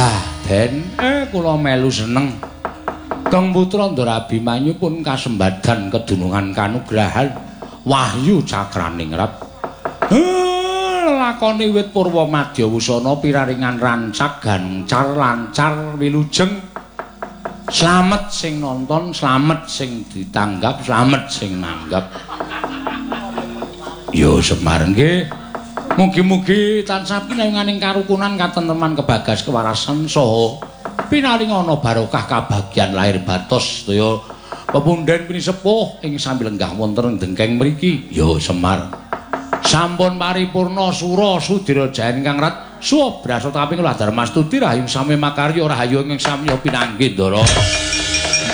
Den kula melu seneng. Kang putra Ndara Abimanyu pun kasembadan kedunungan kanugrahan wahyu cakraningrat. Lakoni wit purwa madya wusana piraringan rancak gancar lancar wilujeng. Slamet sing nonton, slamet sing ditanggap, slamet sing nanggap. Yo Semar nggih. Mugi-mugi tansah pinayunganing karukunan katenteman kebagas kewarasan saha pinaringana barokah kabagyan lahir batos sedaya pepundhen pinisepuh ing sami lenggah wonten dengkeng mriki. Yo Semar. Sampun paripurna sura sudira jayan kang rat suwa brasa kaping kula Darmastuti rahayu sami makarya rahayu ing samya pinanggih Ndara.